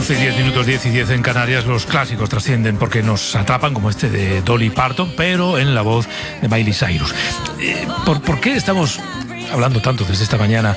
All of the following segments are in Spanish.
12:10, 10:10 en Canarias. Los clásicos trascienden porque nos atrapan, como este de Dolly Parton, pero en la voz de Miley Cyrus. ¿Por qué estamos hablando tanto desde esta mañana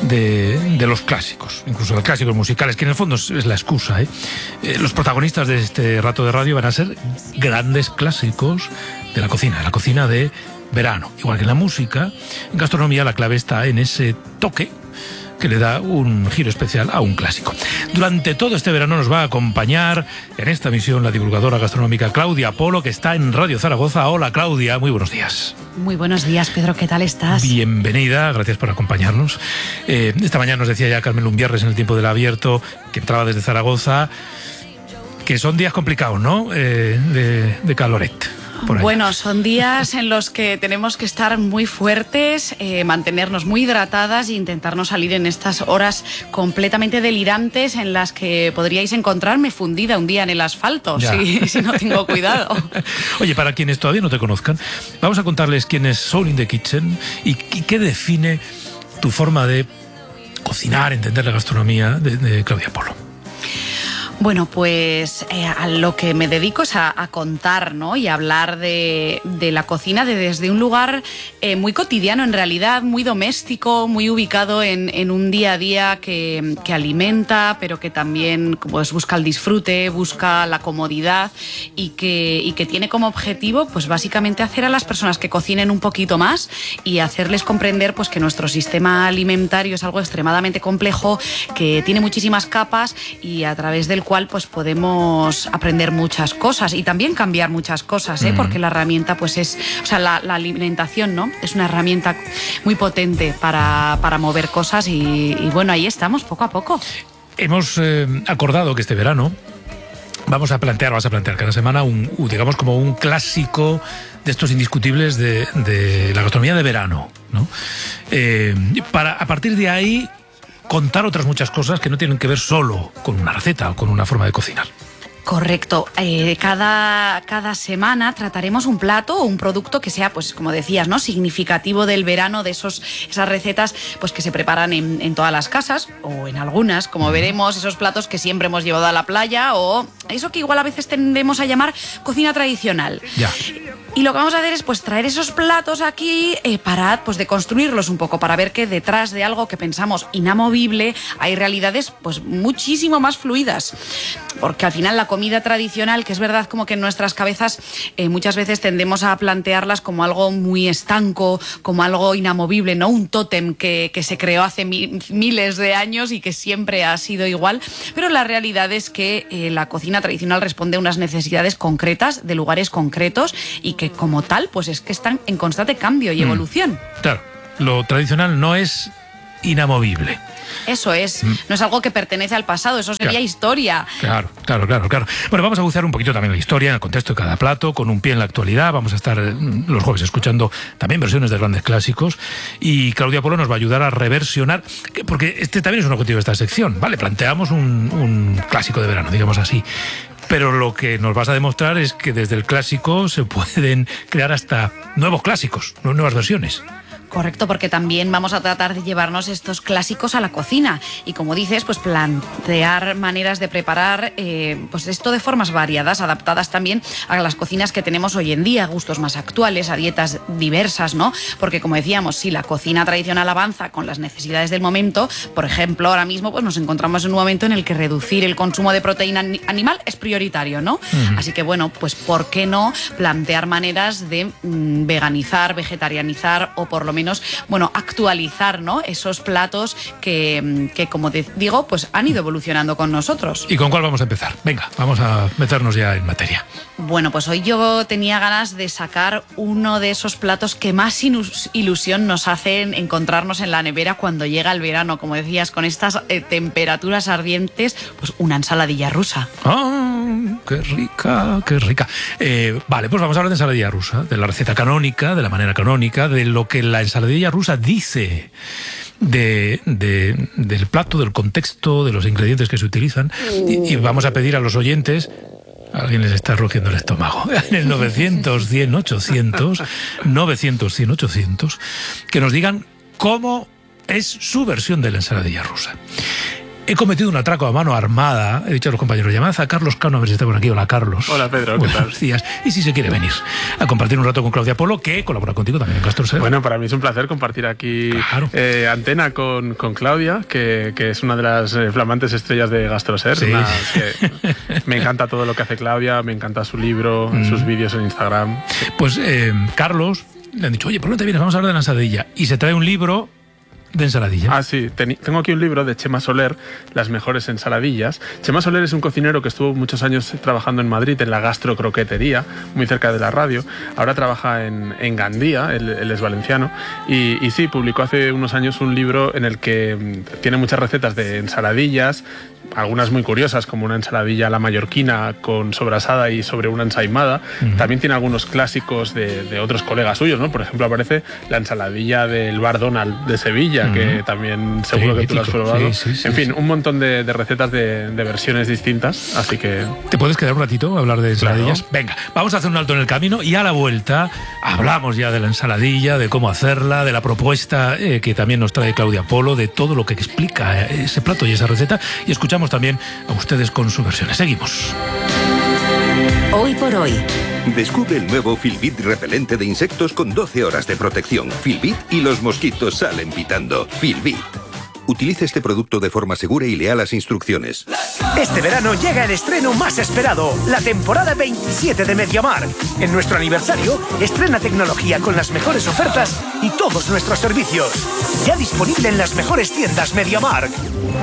de los clásicos, incluso de clásicos musicales, que en el fondo es la excusa, Los protagonistas de este rato de radio van a ser grandes clásicos de la cocina de verano. Igual que en la música, en gastronomía la clave está en ese toque que le da un giro especial a un clásico. Durante todo este verano nos va a acompañar en esta misión la divulgadora gastronómica Claudia Polo, que está en Radio Zaragoza. Hola, Claudia, muy buenos días. Muy buenos días, Pedro, ¿qué tal estás? Bienvenida, gracias por acompañarnos. Esta mañana nos decía ya Carmen Lumbierres en el tiempo del abierto, que entraba desde Zaragoza, que son días complicados, ¿no? De caloret. Bueno, son días en los que tenemos que estar muy fuertes, mantenernos muy hidratadas e intentar no salir en estas horas completamente delirantes en las que podríais encontrarme fundida un día en el asfalto, si no tengo cuidado. Oye, para quienes todavía no te conozcan, vamos a contarles quién es Soul in the Kitchen y qué define tu forma de cocinar, entender la gastronomía de Claudia Polo. Bueno, pues a lo que me dedico es a contar, ¿no? Y a hablar de la cocina desde un lugar muy cotidiano, en realidad, muy doméstico, muy ubicado en un día a día que alimenta, pero que también pues, busca el disfrute, busca la comodidad y que tiene como objetivo, pues básicamente hacer a las personas que cocinen un poquito más y hacerles comprender pues que nuestro sistema alimentario es algo extremadamente complejo, que tiene muchísimas capas y a través del cual pues podemos aprender muchas cosas y también cambiar muchas cosas, porque la herramienta pues es, o sea, la alimentación, ¿no? Es una herramienta muy potente para mover cosas y bueno, ahí estamos poco a poco. Hemos acordado que este verano vas a plantear cada semana digamos como un clásico de estos indiscutibles de la gastronomía de verano, ¿no? Para a partir de ahí contar otras muchas cosas que no tienen que ver solo con una receta o con una forma de cocinar. Correcto. Cada semana trataremos un plato o un producto que sea, pues como decías, ¿no? Significativo del verano, de esas recetas pues que se preparan en todas las casas o en algunas, como veremos, esos platos que siempre hemos llevado a la playa o eso que igual a veces tendemos a llamar cocina tradicional. Ya. Y lo que vamos a hacer es pues traer esos platos aquí para pues deconstruirlos un poco, para ver que detrás de algo que pensamos inamovible hay realidades pues muchísimo más fluidas. Porque al final la comida tradicional, que es verdad como que en nuestras cabezas muchas veces tendemos a plantearlas como algo muy estanco, como algo inamovible, ¿no? Un tótem que se creó hace miles de años y que siempre ha sido igual. Pero la realidad es que la cocina tradicional responde a unas necesidades concretas, de lugares concretos y que como tal, pues es que están en constante cambio y evolución. Claro, lo tradicional no es inamovible. Eso es, no es algo que pertenece al pasado, eso sería historia. Claro. Bueno, vamos a bucear un poquito también en la historia, en el contexto de cada plato, con un pie en la actualidad. Vamos a estar los jueves escuchando también versiones de grandes clásicos y Claudia Polo nos va a ayudar a reversionar, porque este también es un objetivo de esta sección, ¿vale? Planteamos un clásico de verano, digamos así. Pero lo que nos vas a demostrar es que desde el clásico se pueden crear hasta nuevos clásicos, nuevas versiones. Correcto, porque también vamos a tratar de llevarnos estos clásicos a la cocina y, como dices, pues plantear maneras de preparar pues esto de formas variadas, adaptadas también a las cocinas que tenemos hoy en día, gustos más actuales, a dietas diversas, ¿no? Porque, como decíamos, si la cocina tradicional avanza con las necesidades del momento, por ejemplo, ahora mismo pues nos encontramos en un momento en el que reducir el consumo de proteína animal es prioritario, ¿no? Así que, bueno, pues ¿por qué no plantear maneras de veganizar, vegetarianizar o por lo menos actualizar, ¿no? Esos platos que como digo, pues han ido evolucionando con nosotros. ¿Y con cuál vamos a empezar? Venga, vamos a meternos ya en materia. Bueno, pues hoy yo tenía ganas de sacar uno de esos platos que más ilusión nos hacen encontrarnos en la nevera cuando llega el verano, como decías, con estas temperaturas ardientes, pues una ensaladilla rusa. ¡Ah, qué rica, qué rica! Vale, pues vamos a hablar de ensaladilla rusa, de la receta canónica, de la manera canónica, de lo que la ensaladilla rusa dice del plato, del contexto, de los ingredientes que se utilizan. Y vamos a pedir a los oyentes, a alguien les está rugiendo el estómago, en el 900-100-800, 900-100-800, que nos digan cómo es su versión de la ensaladilla rusa. He cometido un atraco a mano armada. He dicho a los compañeros, llamad a Carlos Cano a ver si está por aquí. Hola, Carlos. Hola, Pedro, ¿qué tal? Buenos días. Y si se quiere venir a compartir un rato con Claudia Polo, que colabora contigo también en Gastroser. Bueno, para mí es un placer compartir aquí antena con Claudia, que es una de las flamantes estrellas de Gastroser. Sí. Me encanta todo lo que hace Claudia, me encanta su libro, sus vídeos en Instagram. Pues Carlos le han dicho, oye, ¿por qué no te vienes? Vamos a hablar de la ensaladilla. Y se trae un libro de ensaladilla. Ah, sí. Tengo aquí un libro de Chema Soler, Las mejores ensaladillas. Chema Soler es un cocinero que estuvo muchos años trabajando en Madrid, en la gastrocroquetería, muy cerca de la radio. Ahora trabaja en Gandía, él es valenciano. Y sí, publicó hace unos años un libro en el que tiene muchas recetas de ensaladillas, algunas muy curiosas, como una ensaladilla a la mallorquina con sobrasada y sobre una ensaimada. También tiene algunos clásicos de otros colegas suyos, ¿no? Por ejemplo, aparece la ensaladilla del Bar Donald de Sevilla, que también seguro que tú lo has probado. Sí, en fin, un montón de recetas de versiones distintas, así que... ¿Te puedes quedar un ratito a hablar de ensaladillas? Claro. Venga, vamos a hacer un alto en el camino y a la vuelta hablamos ya de la ensaladilla, de cómo hacerla, de la propuesta que también nos trae Claudia Polo, de todo lo que explica ese plato y esa receta, y escuchamos también a ustedes con sus versiones. Seguimos. Hoy por hoy. Descubre el nuevo Filbit repelente de insectos con 12 horas de protección. Filbit y los mosquitos salen pitando. Filbit. Utilice este producto de forma segura y lea las instrucciones. Este verano llega el estreno más esperado, la temporada 27 de MediaMarkt. En nuestro aniversario, estrena tecnología con las mejores ofertas y todos nuestros servicios. Ya disponible en las mejores tiendas MediaMarkt.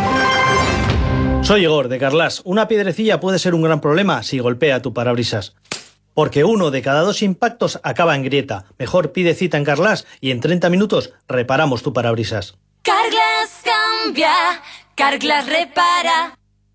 Soy Igor, de Carglass. Una piedrecilla puede ser un gran problema si golpea tu parabrisas. Porque 1 de cada 2 impactos acaba en grieta. Mejor pide cita en Carglass y en 30 minutos reparamos tu parabrisas. Carglass cambia, Carglass repara.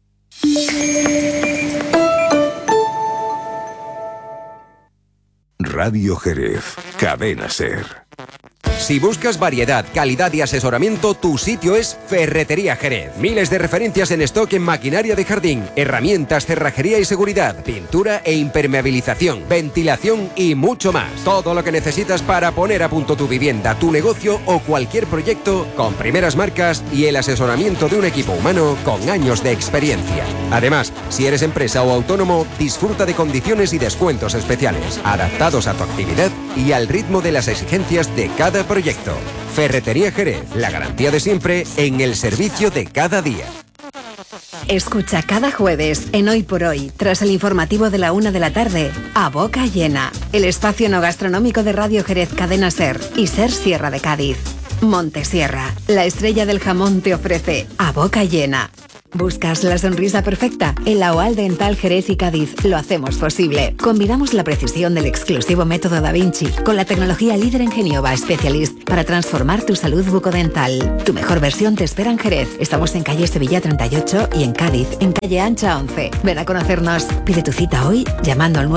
Radio Jerez. Cadena Ser. Si buscas variedad, calidad y asesoramiento, tu sitio es Ferretería Jerez. Miles de referencias en stock en maquinaria de jardín, herramientas, cerrajería y seguridad, pintura e impermeabilización, ventilación y mucho más. Todo lo que necesitas para poner a punto tu vivienda, tu negocio o cualquier proyecto con primeras marcas y el asesoramiento de un equipo humano con años de experiencia. Además, si eres empresa o autónomo, disfruta de condiciones y descuentos especiales, adaptados a tu actividad y al ritmo de las exigencias de cada proyecto. Ferretería Jerez, la garantía de siempre en el servicio de cada día. Escucha cada jueves en Hoy por Hoy, tras el informativo de la 1 de la tarde, A Boca Llena, el espacio no gastronómico de Radio Jerez Cadena Ser y Ser Sierra de Cádiz. Montesierra, la estrella del jamón, te ofrece A Boca Llena. ¿Buscas la sonrisa perfecta? En la OAL Dental Jerez y Cádiz lo hacemos posible. Combinamos la precisión del exclusivo método Da Vinci con la tecnología líder en Genova Specialist para transformar tu salud bucodental. Tu mejor versión te espera en Jerez. Estamos en calle Sevilla 38 y en Cádiz, en calle Ancha 11. Ven a conocernos. Pide tu cita hoy llamando al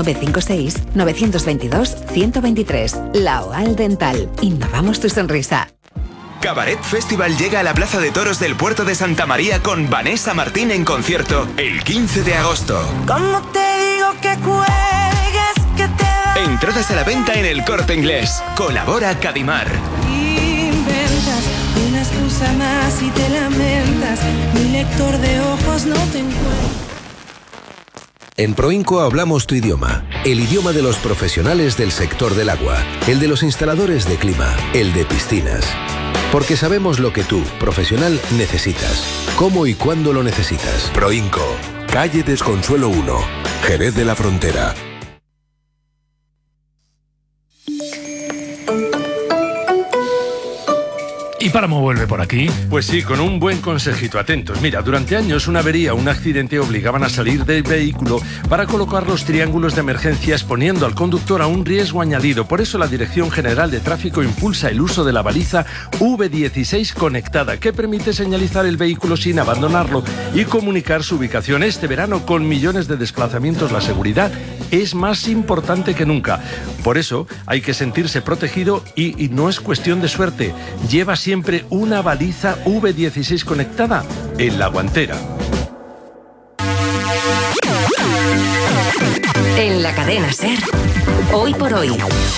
956-922-123. La OAL Dental. Innovamos tu sonrisa. Cabaret Festival llega a la Plaza de Toros del Puerto de Santa María con Vanessa Martín en concierto el 15 de agosto. ¿Cómo te digo que cuelgues, que te da? Entradas a la venta en El Corte Inglés. Colabora Cadimar. Inventas una excusa más y te lamentas. Mi lector de ojos no te encuentra. En Proinco hablamos tu idioma, el idioma de los profesionales del sector del agua, el de los instaladores de clima, el de piscinas. Porque sabemos lo que tú, profesional, necesitas, cómo y cuándo lo necesitas. Proinco, calle Desconsuelo 1, Jerez de la Frontera. Y Páramo vuelve por aquí. Pues sí, con un buen consejito, atentos. Mira, durante años una avería o un accidente obligaban a salir del vehículo para colocar los triángulos de emergencia, exponiendo al conductor a un riesgo añadido. Por eso la Dirección General de Tráfico impulsa el uso de la baliza V16 conectada, que permite señalizar el vehículo sin abandonarlo y comunicar su ubicación. Este verano, con millones de desplazamientos, la seguridad es más importante que nunca. Por eso hay que sentirse protegido y no es cuestión de suerte. Lleva siempre una baliza V16 conectada en la guantera. En la cadena Ser, Hoy por Hoy.